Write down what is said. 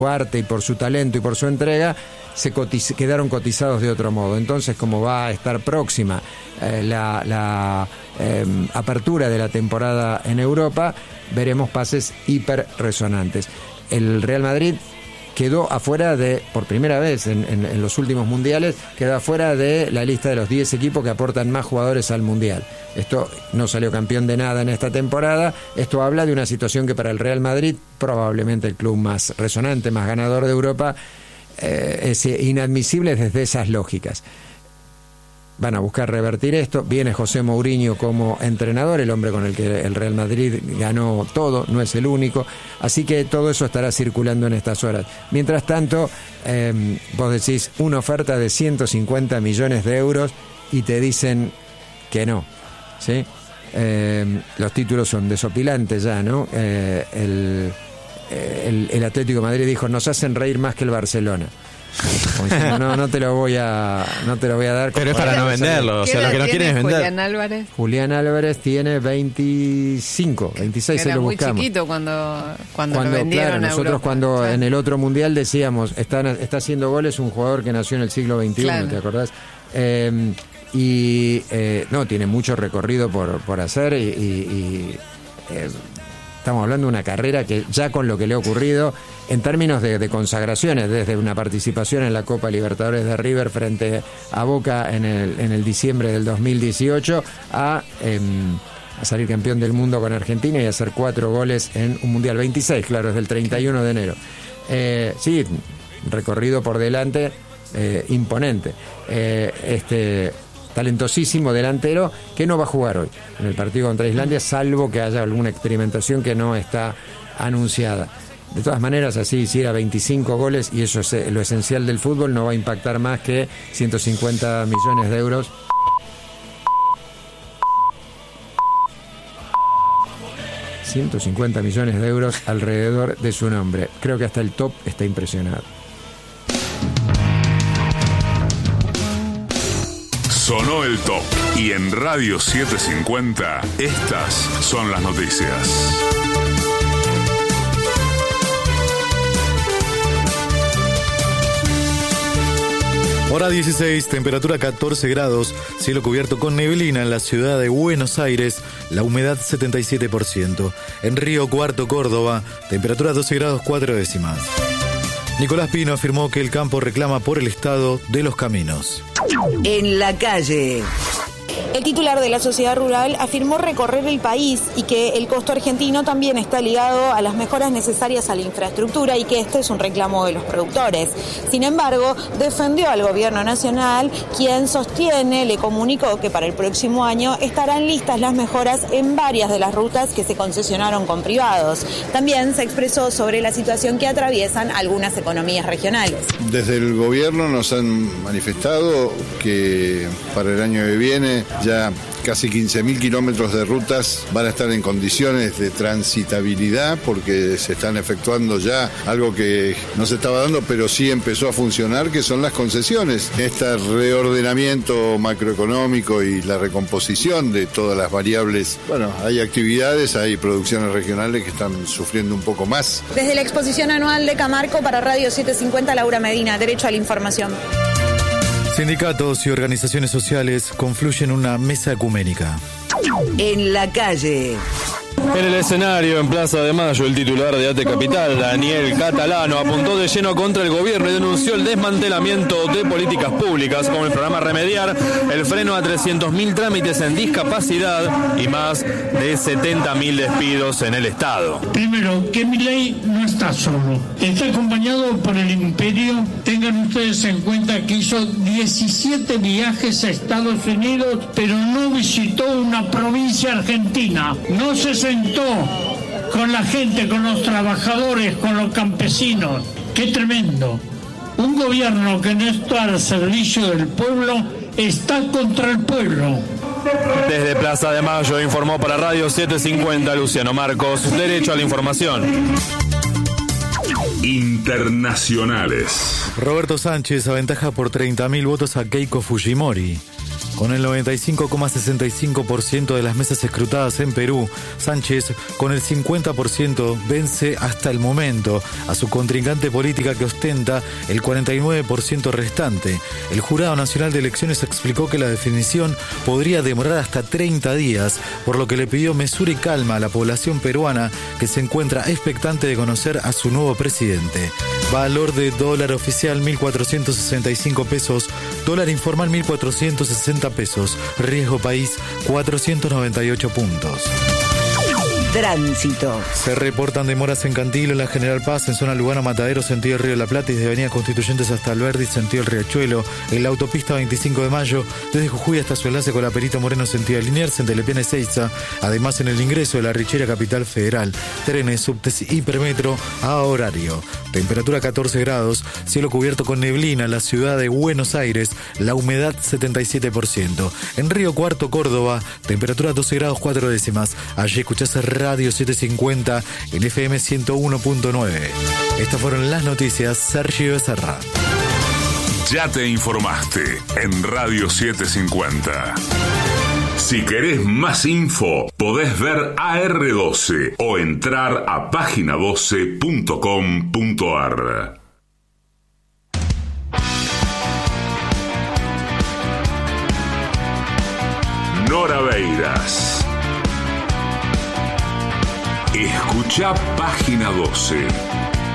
arte y por su talento y por su entrega, quedaron cotizados de otro modo. Entonces, como va a estar próxima la apertura de la temporada en Europa, veremos pases hiper resonantes. El Real Madrid quedó afuera por primera vez en los últimos mundiales, quedó afuera de la lista de los 10 equipos que aportan más jugadores al mundial. Esto no salió campeón de nada en esta temporada. Esto habla de una situación que para el Real Madrid, probablemente el club más resonante, más ganador de Europa, es inadmisible desde esas lógicas. Van a buscar revertir esto. Viene José Mourinho como entrenador, el hombre con el que el Real Madrid ganó todo, no es el único. Así que todo eso estará circulando en estas horas. Mientras tanto, vos decís una oferta de 150 millones de euros y te dicen que no, ¿sí? Los títulos son desopilantes ya, ¿no? El Atlético de Madrid dijo, nos hacen reír más que el Barcelona. Diciendo, no te lo voy a dar. Pero es para no venderlo, o sea, lo que no quieren es vender. Julián Álvarez tiene 25, 26, se lo buscamos. Era muy chiquito cuando lo vendieron, claro, nosotros Europa. cuando en el otro mundial decíamos, está haciendo goles un jugador que nació en el siglo XXI, claro. ¿Te acordás? No, tiene mucho recorrido por hacer y estamos hablando de una carrera que ya con lo que le ha ocurrido en términos de consagraciones, desde una participación en la Copa Libertadores de River frente a Boca en el diciembre del 2018 a salir campeón del mundo con Argentina y hacer 4 goles en un Mundial 26, claro, desde el 31 de enero. Sí, recorrido por delante imponente. Talentosísimo delantero que no va a jugar hoy en el partido contra Islandia, salvo que haya alguna experimentación que no está anunciada. De todas maneras, así hiciera 25 goles, y eso es lo esencial del fútbol, no va a impactar más que 150 millones de euros. $150 millones de euros alrededor de su nombre. Creo que hasta el top está impresionado. Sonó el top y en Radio 750 estas son las noticias. Hora 16, temperatura 14 grados, cielo cubierto con neblina en la ciudad de Buenos Aires, la humedad 77%. En Río Cuarto, Córdoba, temperatura 12 grados 4 décimas. Nicolás Pino afirmó que el campo reclama por el estado de los caminos. En la calle. El titular de la Sociedad Rural afirmó recorrer el país y que el costo argentino también está ligado a las mejoras necesarias a la infraestructura y que este es un reclamo de los productores. Sin embargo, defendió al gobierno nacional, quien le comunicó que para el próximo año estarán listas las mejoras en varias de las rutas que se concesionaron con privados. También se expresó sobre la situación que atraviesan algunas economías regionales. Desde el gobierno nos han manifestado que para el año que viene ya casi 15.000 kilómetros de rutas van a estar en condiciones de transitabilidad porque se están efectuando ya algo que no se estaba dando, pero sí empezó a funcionar, que son las concesiones. Este reordenamiento macroeconómico y la recomposición de todas las variables. Bueno, hay actividades, hay producciones regionales que están sufriendo un poco más. Desde la exposición anual de Camarco para Radio 750, Laura Medina, Derecho a la Información. Sindicatos y organizaciones sociales confluyen en una mesa ecuménica. En la calle. En el escenario, en Plaza de Mayo, el titular de ATE Capital, Daniel Catalano, apuntó de lleno contra el gobierno y denunció el desmantelamiento de políticas públicas, como el programa Remediar, el freno a 300.000 trámites en discapacidad y más de 70.000 despidos en el Estado. Primero, que Milei no está solo, está acompañado por el imperio. Tengan ustedes en cuenta que hizo 17 viajes a Estados Unidos, pero no visitó una provincia argentina, no se sentó con la gente, con los trabajadores, con los campesinos. ¡Qué tremendo! Un gobierno que no está al servicio del pueblo está contra el pueblo. Desde Plaza de Mayo informó para Radio 750 Luciano Marcos, Derecho a la Información. Internacionales. Roberto Sánchez aventaja por 30.000 votos a Keiko Fujimori. con el 95,65% de las mesas escrutadas en Perú. Sánchez, con el 50%, vence hasta el momento a su contrincante política, que ostenta el 49% restante. El Jurado Nacional de Elecciones explicó que la definición podría demorar hasta 30 días, por lo que le pidió mesura y calma a la población peruana, que se encuentra expectante de conocer a su nuevo presidente. Valor de dólar oficial 1.465 pesos, dólar informal 1.460 pesos, riesgo país 498 puntos. Tránsito. Se reportan demoras en Cantilo, en la General Paz, en zona Lugano Matadero, sentido Río de la Plata, y desde Avenida Constituyentes hasta Alberdi, sentido el Riachuelo, en la autopista 25 de Mayo, desde Jujuy hasta su enlace con la Perito Moreno, sentido Liniers, en Telepiana Ezeiza, además en el ingreso de la Richera Capital Federal, trenes, subtes, hipermetro a horario. Temperatura 14 grados, cielo cubierto con neblina en la ciudad de Buenos Aires, la humedad 77%. En Río Cuarto, Córdoba, temperatura 12 grados 4 décimas. Allí escuchás Radio 750 en FM 101.9. Estas fueron las noticias. Sergio Becerra. Ya te informaste en Radio 750. Si querés más info, podés ver AR12 o entrar a página12.com.ar. Nora Beiras. Escucha Página 12.